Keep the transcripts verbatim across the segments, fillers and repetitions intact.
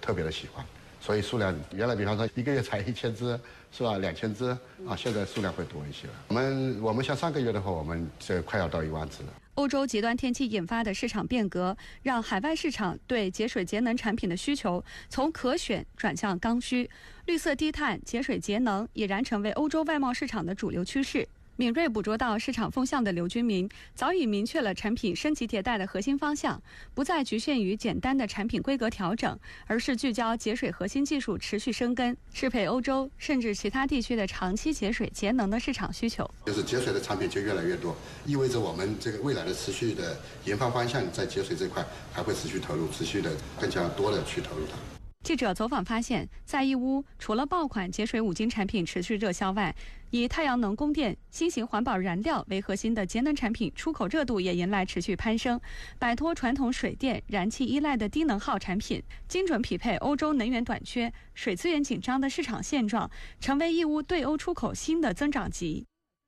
特别的喜欢，所以数量原来比方说一个月采一千只，是吧？两千只啊，现在数量会多一些了。我们我们像上个月的话，我们这快要到一万只了。 欧洲极端天气引发的市场变革，让海外市场对节水节能产品的需求从可选转向刚需，绿色低碳、节水节能已然成为欧洲外贸市场的主流趋势。敏锐捕捉到市场风向的刘军民早已明确了产品升级迭代的核心方向，不再局限于简单的产品规格调整，而是聚焦节水核心技术持续生根，适配欧洲甚至其他地区的长期节水节能的市场需求。 就是节水的产品就越来越多，意味着我们这个未来的持续的研发方向在节水这块还会持续投入，持续的更加多的去投入它。 记者走访发现，在义乌除了爆款节水五金产品持续热销外，以太阳能供电、新型环保燃料为核心的节能产品出口热度也迎来持续攀升，摆脱传统水电、燃气依赖的低能耗产品，精准匹配欧洲能源短缺、水资源紧张的市场现状，成为义乌对欧出口新的增长极。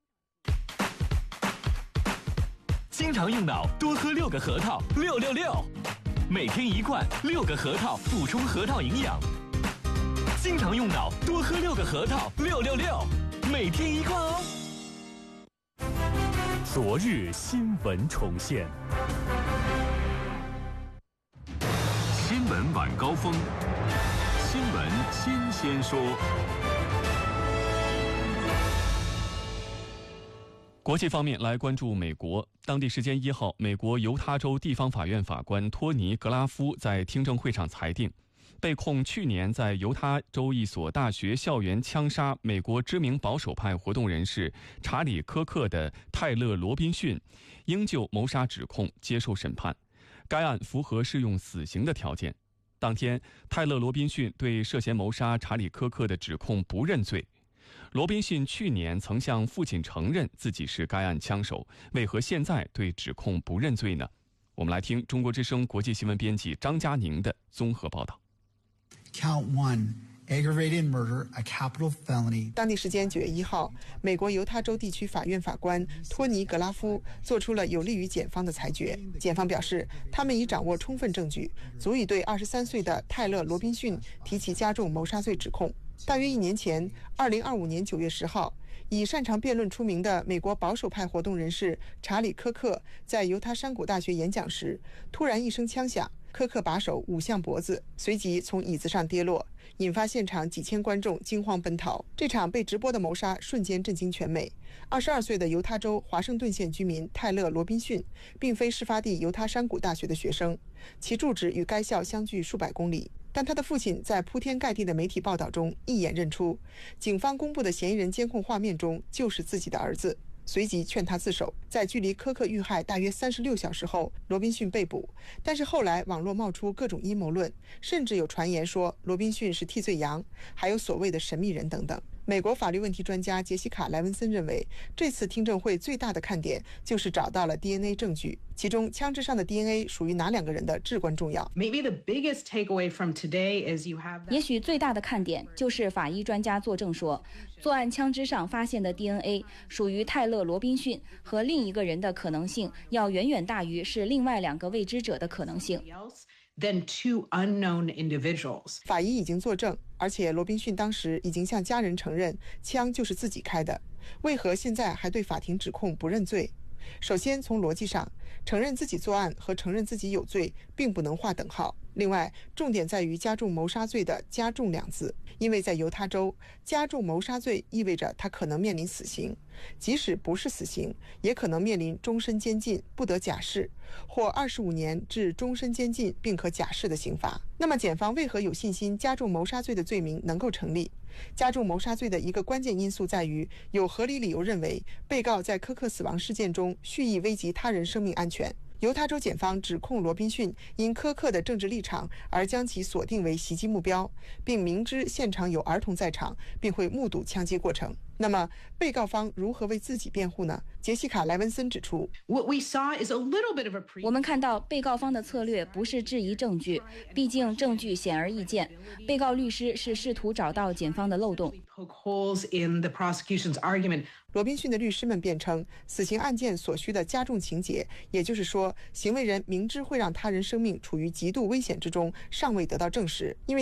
经常用脑，多喝六个核桃，六六六。每天一罐，六个核桃，补充核桃营养。经常用脑，多喝六个核桃，六六六，每天一罐哦。 昨日新闻重现， 新闻晚高峰，新闻新鲜说。 国际方面来关注美国。当地时间一号，美国犹他州地方法院法官托尼·格拉夫在听证会上裁定，被控去年在犹他州一所大学校园枪杀美国知名保守派活动人士查理·科克的泰勒·罗宾逊，应就谋杀指控接受审判。该案符合适用死刑的条件。当天，泰勒·罗宾逊对涉嫌谋杀查理·科克的指控不认罪。罗宾逊去年曾向父亲承认自己是该案枪手，为何现在对指控不认罪呢？我们来听中国之声国际新闻编辑张佳宁的综合报道。 Count one, aggravated murder, a capital felony。 当地时间九月一号，美国犹他州地区法院法官托尼·格拉夫做出了有利于检方的裁决。检方表示，他们已掌握充分证据，足以对二十三岁的泰勒·罗宾逊提起加重谋杀罪指控。大约一年前，二零二五年九月十号，以擅长辩论出名的美国保守派活动人士查理·科克在犹他山谷大学演讲时，突然一声枪响，科克把手捂向脖子，随即从椅子上跌落，引发现场几千观众惊慌奔逃。这场被直播的谋杀瞬间震惊全美。二十二岁的犹他州华盛顿县居民泰勒·罗宾逊并非事发地犹他山谷大学的学生，其住址与该校相距数百公里。但他的父亲在铺天盖地的媒体报道中一眼认出，警方公布的嫌疑人监控画面中就是自己的儿子，随即劝他自首。在距离科克遇害大约三十六小时后，罗宾逊被捕。但是后来网络冒出各种阴谋论，甚至有传言说罗宾逊是替罪羊，还有所谓的神秘人等等。美国法律问题专家杰西卡·莱文森认为，这次听证会最大的看点就是找到了 D N A 证据，其中枪支上的 D N A 属于哪两个人的至关重要。 也许最大的看点就是法医专家作证说，作案枪支上发现的 D N A 属于泰勒·罗宾逊，和另一个人的可能性要远远大于是另外两个未知者的可能性。 Than two unknown individuals. 法医已经作证，而且罗宾逊当时已经向家人承认枪就是自己开的，为何现在还对法庭指控不认罪？首先，从逻辑上，承认自己作案和承认自己有罪并不能划等号。另外，重点在于加重谋杀罪的加重两字，因为在犹他州，加重谋杀罪意味着他可能面临死刑，即使不是死刑，也可能面临终身监禁不得假释，或二十五年至终身监禁并可假释的刑罚。那么检方为何有信心加重谋杀罪的罪名能够成立？加重谋杀罪的一个关键因素在于有合理理由认为被告在科克死亡事件中蓄意危及他人生命安全。犹他州检方指控罗宾逊因科克的政治立场而将其锁定为袭击目标，并明知现场有儿童在场，并会目睹枪击过程。那么，被告方如何为自己辩护呢？杰西卡·莱文森指出， 我们看到被告方的策略不是质疑证据，毕竟证据显而易见。被告律师是试图找到检方的漏洞。 罗宾逊的律师们辩称，死刑案件所需的加重情节，也就是说，行为人明知会让他人生命处于极度危险之中，尚未得到证实，因为